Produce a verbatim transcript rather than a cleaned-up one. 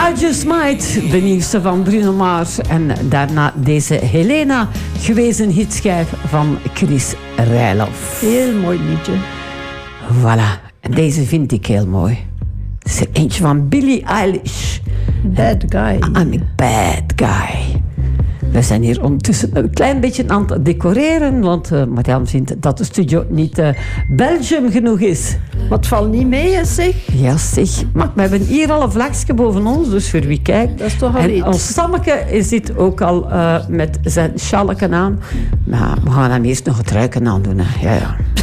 I Just Might, de nieuwste van Bruno Mars. En daarna deze Helena, gewezen hitschijf van Chris Rijloff. Heel mooi liedje. Voilà, en deze vind ik heel mooi. Het is er eentje van Billie Eilish. Bad guy. I'm a bad guy. We zijn hier ondertussen een klein beetje aan het decoreren, want uh, Marianne vindt dat de studio niet uh, Belgium genoeg is. Wat valt niet mee, hè, zeg? Ja, zeg. Maar we hebben hier al een vlagje boven ons, dus voor wie kijkt. Dat is toch al en iets. ons Sammeke zit ook al uh, met zijn schalken aan. Maar we gaan hem eerst nog het ruiken aandoen. Hè. Ja, ja.